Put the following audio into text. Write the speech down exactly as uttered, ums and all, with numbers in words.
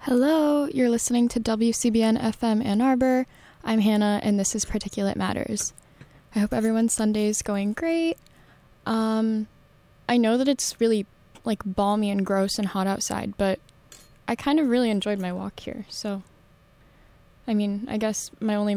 Hello, you're listening to W C B N F M Ann Arbor. I'm Hannah, and this is Particulate Matters. I hope everyone's Sunday's going great. Um, I know that it's really, like, balmy and gross and hot outside, but I kind of really enjoyed my walk here, so, I mean, I guess my only